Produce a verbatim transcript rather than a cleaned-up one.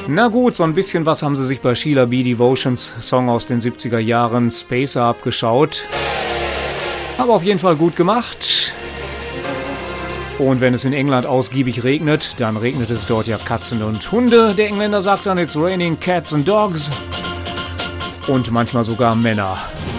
Na gut, so ein bisschen was haben sie sich bei Sheila B. Devotions Song aus den siebziger Jahren Spacer abgeschaut. Aber auf jeden Fall gut gemacht. Und wenn es in England ausgiebig regnet, dann regnet es dort ja Katzen und Hunde. Der Engländer sagt dann, it's raining cats and dogs. Und manchmal sogar Männer.